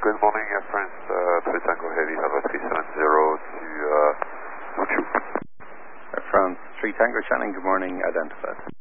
Good morning, Air France 3 Tango Heavy, Hover 370 to Wuchu. Air France 3 Tango Shannon, good morning, identified.